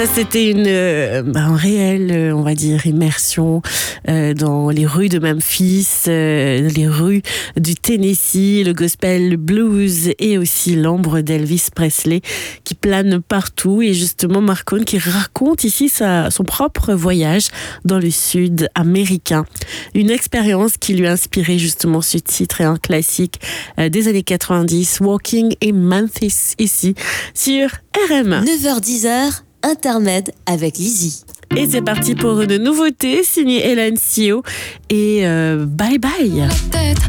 Ça, c'était un réel, on va dire, immersion dans les rues de Memphis, les rues du Tennessee, le gospel, le blues et aussi l'ombre d'Elvis Presley qui plane partout. Et justement, Marcone qui raconte ici son propre voyage dans le sud américain. Une expérience qui lui a inspiré justement ce titre et un classique des années 90, Walking in Memphis, ici sur RM. 9h-10h, Intermède avec Lizzy. Et c'est parti pour une nouveauté signée Hélène Sio et bye bye. La tête